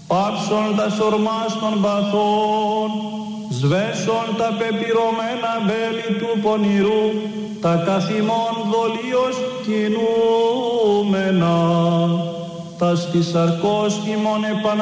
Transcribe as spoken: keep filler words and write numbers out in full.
πάψον τα σορμάς των παθών, σβέσον τα πεπυρωμένα βέλη του πονηρού, τα καθημών δολίως κινούμενα, τα στη σαρκός ημών επανα